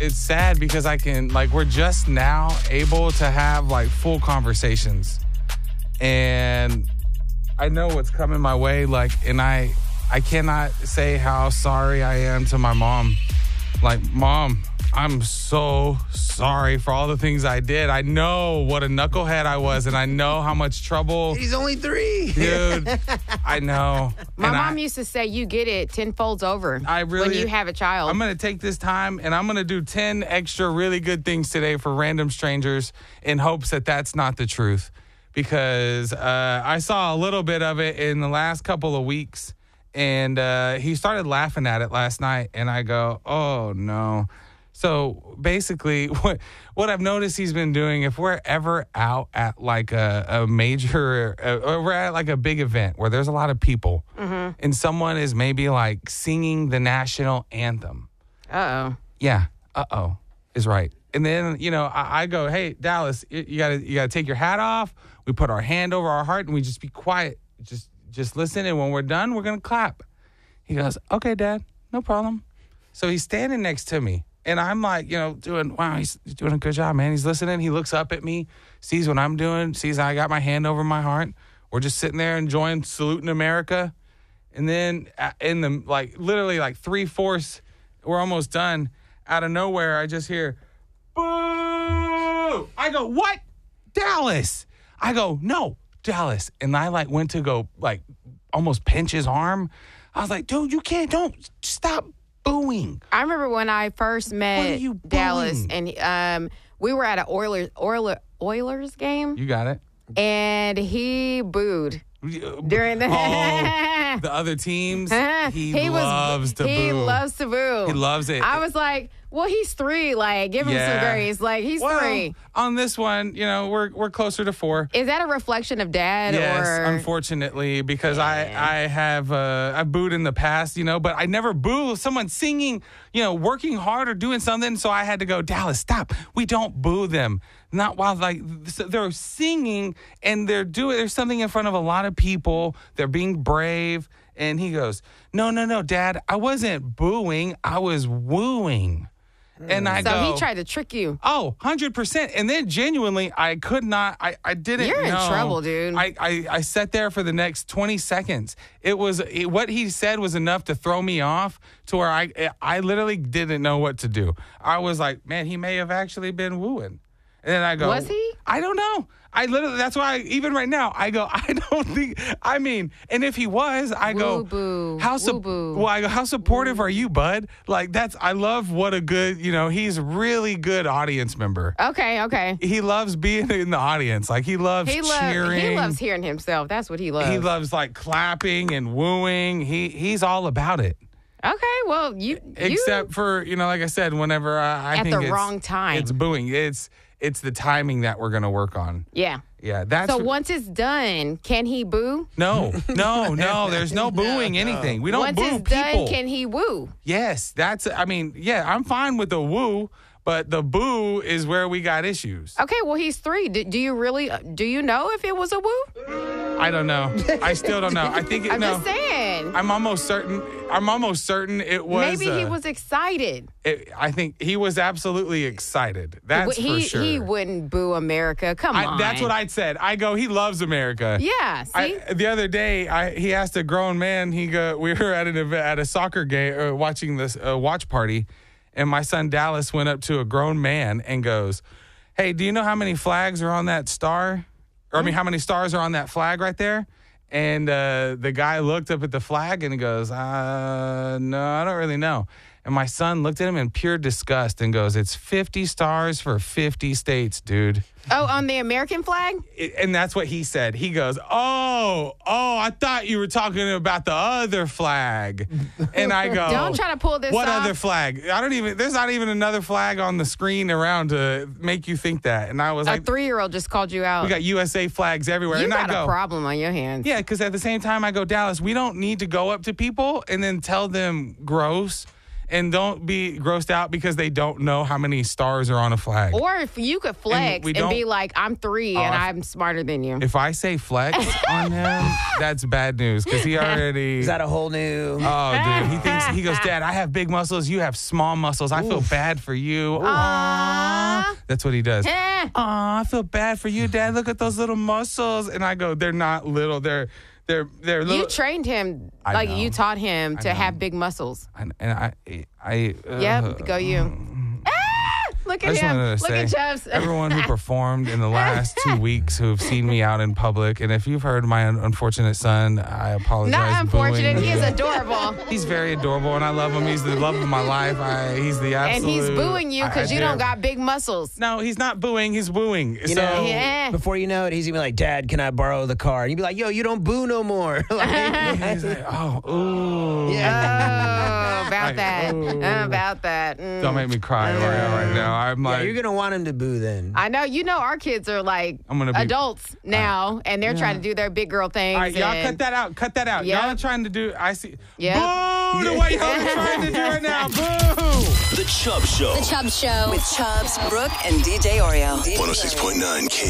it's sad because we're just now able to have like full conversations. And I know what's coming my way. Like, and I cannot say how sorry I am to my mom. Like, Mom, I'm so sorry for all the things I did. I know what a knucklehead I was, and I know how much trouble. He's only 3. Dude, I know. My mom used to say you get it 10 folds over when you have a child. I'm going to take this time, and I'm going to do 10 extra really good things today for random strangers in hopes that that's not the truth. Because I saw a little bit of it in the last couple of weeks, and he started laughing at it last night, and I go, oh, no. So basically, what I've noticed he's been doing, if we're ever out at like a major, or we're at like a big event where there's a lot of people, and someone is maybe like singing the national anthem. Uh-oh. Yeah, uh-oh is right. And then, I go, hey, Dallas, you gotta take your hat off. We put our hand over our heart and we just be quiet. Just listen, and when we're done, we're gonna clap. He goes, okay, Dad, no problem. So he's standing next to me. And I'm like, he's doing a good job, man. He's listening. He looks up at me, sees what I'm doing, sees I got my hand over my heart. We're just sitting there enjoying, saluting America. And then in the, literally 3/4, we're almost done. Out of nowhere, I just hear, boo! I go, what? Dallas. I go, no, Dallas. And I went to go almost pinch his arm. I was like, dude, don't stop booing. I remember when I first met Dallas, and we were at an Oilers game. You got it. And he booed during the the other teams. He loves to boo. He loves to boo. He loves it. I was like, well, he's 3. Give him some grace. He's 3. On this one, we're closer to 4. Is that a reflection of Dad? Yes, or? Unfortunately, because I have I booed in the past, but I never boo someone singing, working hard or doing something. So I had to go, Dallas, stop. We don't boo them. Not while they're singing and there's something in front of a lot of people. They're being brave. And he goes, no, Dad, I wasn't booing. I was wooing. And I So he tried to trick you. Oh, 100%. And then genuinely, I could not, I didn't know. You're in trouble, dude. I sat there for the next 20 seconds. What he said was enough to throw me off to where I literally didn't know what to do. I was like, man, he may have actually been wooing. And then I go, was he? I don't know. That's why even right now, I go, I don't think, and if he was, I go, boo, how supportive are you, bud? I love what a good, he's a really good audience member. Okay. He loves being in the audience. He loves cheering. He loves hearing himself. That's what he loves. He loves clapping and wooing. He's all about it. Okay, well, Except for, like I said, whenever I think at the wrong time. It's booing. It's the timing that we're going to work on. Yeah. Yeah. So once it's done, can he boo? No. There's no booing anything. We don't once boo it's people. Done, can he woo? Yes. I'm fine with the woo, but the boo is where we got issues. Okay, well, he's 3. Do you know if it was a woo? I don't know. I still don't know. I think I'm just saying. I'm almost certain it was. Maybe he was excited. I think he was absolutely excited. That's for sure. He wouldn't boo America. Come on. That's what I said. I go, he loves America. Yeah, see? The other day, he asked a grown man, we were at an event, at a soccer game, watching this watch party, and my son Dallas went up to a grown man and goes, hey, do you know how many flags are on that star? Or how many stars are on that flag right there? And the guy looked up at the flag and he goes, no, I don't really know. And my son looked at him in pure disgust and goes, it's 50 stars for 50 states, dude. Oh, on the American flag? And that's what he said. He goes, oh, I thought you were talking about the other flag. And I go, don't try to pull this what off. Other flag? There's not even another flag on the screen around to make you think that. And I was a like, 3-year-old just called you out. We got USA flags everywhere. You and got I go, a problem on your hands. Yeah, because at the same time, I go, Dallas, we don't need to go up to people and then tell them gross and don't be grossed out because they don't know how many stars are on a flag. Or if you could flex and be like, I'm 3 and I'm smarter than you. If I say flex on him, that's bad news because he already... Is that a whole new... Oh, dude. He goes, Dad, I have big muscles. You have small muscles. I feel bad for you. Aww. That's what he does. I feel bad for you, Dad. Look at those little muscles. And I go, they're not little. They're little. You trained him, you taught him to have big muscles. Yep, go you. Look at him. Look at Chubbs. Everyone who performed in the last 2 weeks who have seen me out in public, and if you've heard my unfortunate son, I apologize. Not unfortunate. He is adorable. He's very adorable, and I love him. He's the love of my life. He's the absolute. And he's booing you because you don't got big muscles. No, he's not booing. He's wooing. Before you know it, he's going to be like, Dad, can I borrow the car? And you'd be like, yo, you don't boo no more. He's like, ooh. Yeah. About that. Don't make me cry right now. I'm like, you're gonna want him to boo then. I know. You know, our kids are like adults now, and they're trying to do their big girl things. All right, y'all cut that out. Cut that out. Yep. Y'all are trying to do. I see. Yep. Boo! The way y'all are trying to do it now. Boo! The Chubbs Show. The Chubbs Show with Chubbs, Brooke, and DJ Oreo. 106.9 K.